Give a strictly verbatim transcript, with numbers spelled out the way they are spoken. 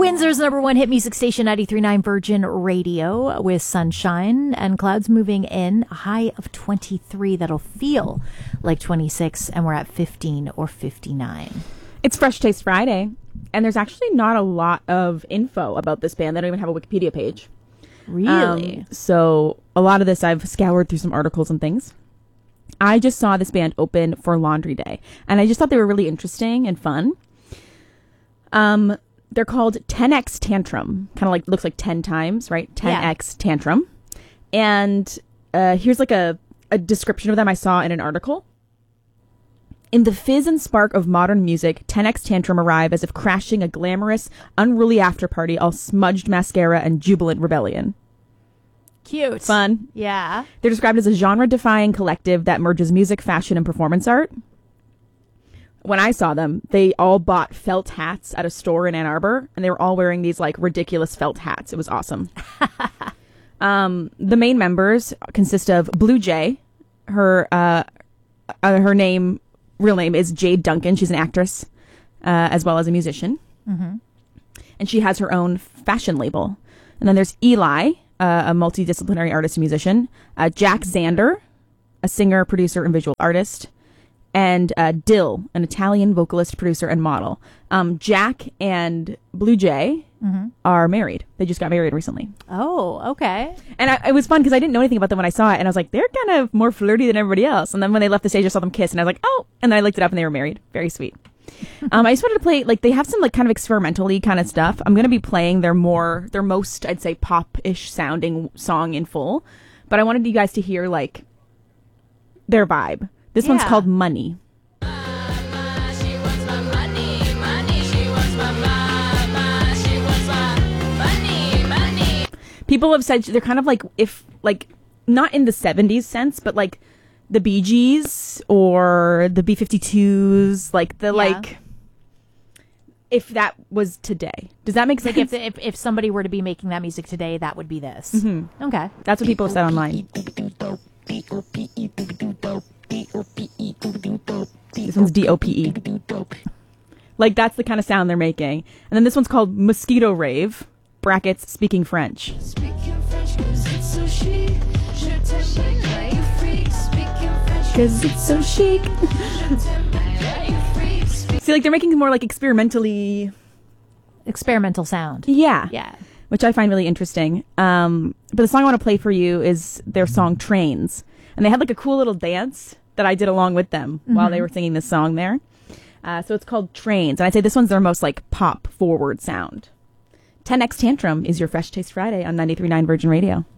Windsor's number one hit music station, ninety-three point nine Virgin Radio, with sunshine and clouds moving in. A high of twenty-three. That'll feel like twenty-six, and we're at fifteen or fifty-nine. It's Fresh Taste Friday, and there's actually not a lot of info about this band. They don't even have a Wikipedia page. Really? Um, so a lot of this I've scoured through some articles and things. I just saw this band open for Laundry Day, and I just thought they were really interesting and fun. Um, they're called ten X Tantrum. Kind of like, looks like ten times, right? ten X yeah. Tantrum. And uh, here's like a, a description of them I saw in an article. In the fizz and spark of modern music, ten X Tantrum arrive as if crashing a glamorous, unruly after-party, all smudged mascara and jubilant rebellion. Cute. Fun. Yeah. They're described as a genre-defying collective that merges music, fashion, and performance art. When I saw them, they all bought felt hats at a store in Ann Arbor, and they were all wearing these, like, ridiculous felt hats. It was awesome. um, the main members consist of Blue Jay. Her, uh, uh, her name... real name is Jade Duncan. She's an actress uh, as well as a musician. Mm-hmm. And she has her own fashion label. And then there's Eli, uh, a multidisciplinary artist and musician. Uh, Jack Zander, a singer, producer, and visual artist. And uh, Dill, an Italian vocalist, producer, and model. Um, Jack and Blue Jay mm-hmm. are married. They just got married recently. Oh, okay. And I, it was fun because I didn't know anything about them when I saw it. And I was like, they're kind of more flirty than everybody else. And then when they left the stage, I saw them kiss. And I was like, oh. And then I looked it up and they were married. Very sweet. um, I just wanted to play, like, they have some, like, kind of experimentally kind of stuff. I'm going to be playing their more, their most, I'd say, pop-ish sounding song in full. But I wanted you guys to hear, like, their vibe. This yeah. one's called Money. People have said they're kind of like, if, like, not in the seventies sense, but like the Bee Gees or the B fifty-twos, like the, yeah. like, if that was today. Does that make sense? Like if, if if somebody were to be making that music today, that would be this. Mm-hmm. Okay. That's what people have said online. This one's D O P E. Like, that's the kind of sound they're making. And then this one's called Mosquito Rave, brackets, speaking French. Speaking French cause it's so chic. Cause it's so chic. See, like, they're making more, like, experimentally... Experimental sound. Yeah. Yeah. Which I find really interesting. Um, but the song I want to play for you is their song Trains. And they had, like, a cool little dance that I did along with them mm-hmm. while they were singing this song there. Uh, so it's called Trains. And I'd say this one's their most, like, pop-forward sound. ten X Tantrum is your Fresh Taste Friday on ninety-three point nine Virgin Radio.